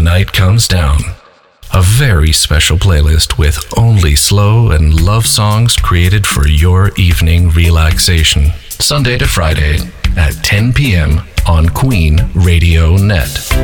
the night comes down. A very special playlist with only slow and love songs created for your evening relaxation. Sunday to Friday at 10 p.m. on Queen Radio Net.